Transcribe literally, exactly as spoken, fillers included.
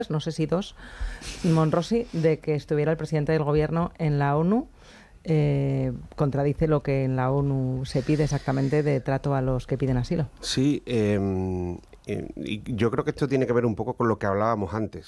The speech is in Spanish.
no sé si dos, Monrosi, de que estuviera el presidente del gobierno en la ONU. Eh, contradice lo que en la ONU se pide exactamente de trato a los que piden asilo. Sí, eh, eh, y yo creo que esto tiene que ver un poco con lo que hablábamos antes.